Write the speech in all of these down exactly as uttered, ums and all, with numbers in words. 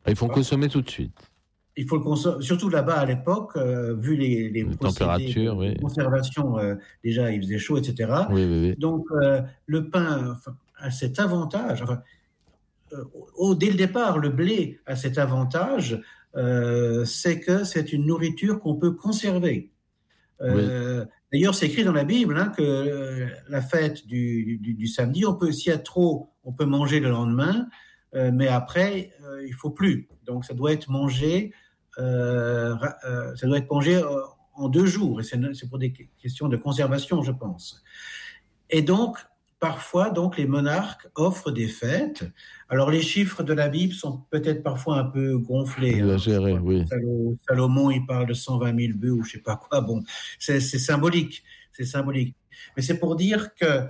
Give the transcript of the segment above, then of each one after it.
Il faut consommer tout de suite. Il faut le consommer, surtout là-bas à l'époque, euh, vu les, les, les températures, de oui. conservation, euh, déjà il faisait chaud, et cetera. Oui, oui, oui. Donc euh, le pain enfin, a cet avantage, enfin, euh, au, dès le départ, le blé a cet avantage, euh, c'est que c'est une nourriture qu'on peut conserver. Euh, oui. D'ailleurs, c'est écrit dans la Bible hein, que euh, la fête du, du, du samedi, on peut, s'il y a trop, on peut manger le lendemain, euh, mais après, euh, il faut plus. Donc, ça doit être mangé, euh, euh, ça doit être mangé euh, en deux jours. Et c'est, c'est pour des questions de conservation, je pense. Et donc, parfois, donc, les monarques offrent des fêtes. Alors, les chiffres de la Bible sont peut-être parfois un peu gonflés. Exagérés, hein. Oui. Salomon, il parle de cent vingt mille bœufs ou je sais pas quoi. Bon, c'est, c'est symbolique. C'est symbolique. Mais c'est pour dire que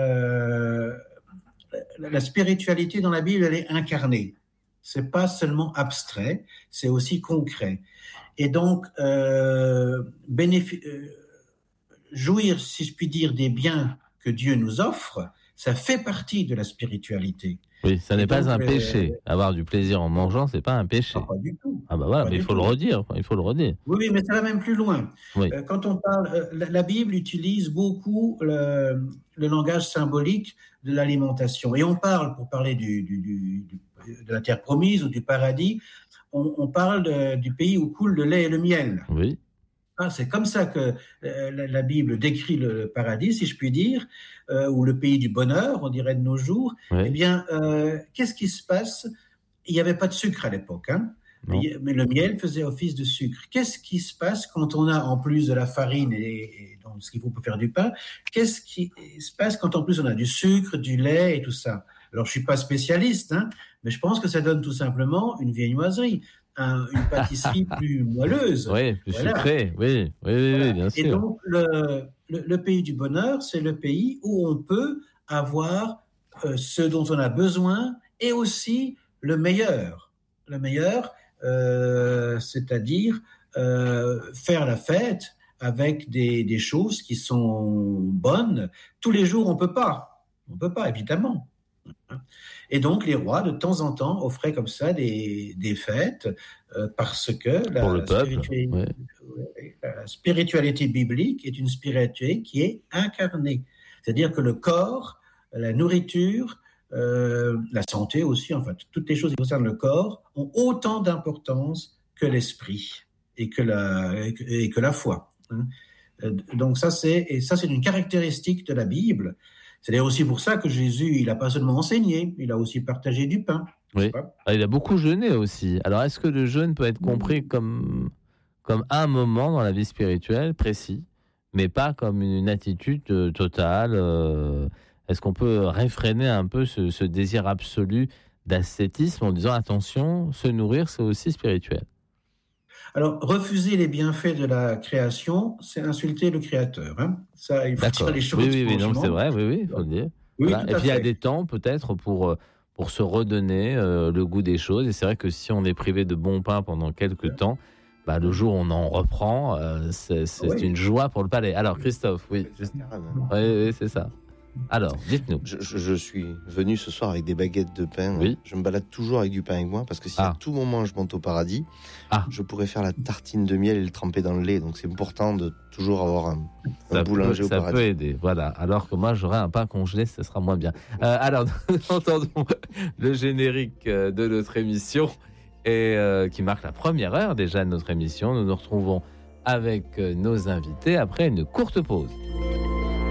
euh, la spiritualité dans la Bible, elle est incarnée. C'est pas seulement abstrait, c'est aussi concret. Et donc, euh, bénéfic- euh, jouir, si je puis dire, des biens que Dieu nous offre, ça fait partie de la spiritualité. Oui, ça n'est donc, pas un euh, péché. Avoir du plaisir en mangeant, c'est pas un péché. Non, pas du tout. Ah bah voilà, pas mais il faut tout. le redire. Il faut le redire. Oui, oui, mais ça va même plus loin. Oui. Euh, quand on parle, euh, la, la Bible utilise beaucoup le, le langage symbolique de l'alimentation. Et on parle, pour parler du, du, du, du, de la terre promise ou du paradis, on, on parle de, du pays où coule le lait et le miel. Oui. Ah, c'est comme ça que euh, la, la Bible décrit le paradis, si je puis dire, euh, ou le pays du bonheur, on dirait de nos jours. Oui. Eh bien, euh, qu'est-ce qui se passe ? Il n'y avait pas de sucre à l'époque, hein, mais, mais le miel faisait office de sucre. Qu'est-ce qui se passe quand on a, en plus de la farine et, et donc ce qu'il faut pour faire du pain, qu'est-ce qui se passe quand en plus on a du sucre, du lait et tout ça ? Alors, je suis pas spécialiste, hein, mais je pense que ça donne tout simplement une viennoiserie. Un, une pâtisserie plus moelleuse. Oui, plus voilà. sucrée, oui, oui, oui, voilà. oui, bien sûr. Et donc, le, le, le pays du bonheur, c'est le pays où on peut avoir euh, ce dont on a besoin et aussi le meilleur. Le meilleur, euh, c'est-à-dire euh, faire la fête avec des, des choses qui sont bonnes. Tous les jours, on peut pas. On peut pas, évidemment. Et donc, les rois, de temps en temps, offraient comme ça des, des fêtes euh, parce que la, la, spiritualité, ouais. la spiritualité biblique est une spiritualité qui est incarnée. C'est-à-dire que le corps, la nourriture, euh, la santé aussi, en fait, toutes les choses qui concernent le corps ont autant d'importance que l'esprit et que la, et que, et que la foi. Hein. Donc ça, c'est, et ça, c'est une caractéristique de la Bible. C'est d'ailleurs aussi pour ça que Jésus, il n'a pas seulement enseigné, il a aussi partagé du pain. Oui, ah, il a beaucoup jeûné aussi. Alors, est-ce que le jeûne peut être compris comme, comme un moment dans la vie spirituelle précis, mais pas comme une attitude totale euh, Est-ce qu'on peut réfréner un peu ce, ce désir absolu d'ascétisme en disant, attention, se nourrir, c'est aussi spirituel? Alors, refuser les bienfaits de la création, c'est insulter le Créateur. Hein. Ça, il faut D'accord. dire les choses. Oui, oui, oui, non, c'est vrai, oui, oui, il faut le dire. Oui, voilà. Et puis, il y a des temps, peut-être, pour, pour se redonner euh, le goût des choses. Et c'est vrai que si on est privé de bon pain pendant quelques ouais. temps, bah, le jour où on en reprend, euh, c'est, c'est oui. une joie pour le palais. Alors, Christophe, oui. Juste... oui, oui, c'est ça. Alors, dites-nous. Je, je, je suis venu ce soir avec des baguettes de pain. Oui. Je me balade toujours avec du pain avec moi parce que si ah. à tout moment je monte au paradis, ah. je pourrais faire la tartine de miel et le tremper dans le lait. Donc c'est important de toujours avoir un, ça un boulanger peut, au ça paradis. Ça peut aider, voilà. Alors que moi j'aurais un pain congelé, ce sera moins bien. Euh, alors, nous entendons le générique de notre émission et euh, qui marque la première heure déjà de notre émission. Nous nous retrouvons avec nos invités après une courte pause.